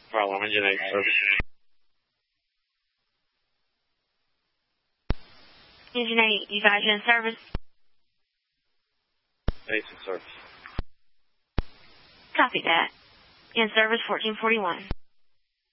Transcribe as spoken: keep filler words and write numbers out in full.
problem. Engine eight service. Engine eight, you guys in service? Eight's in service. Copy that. In service fourteen forty-one.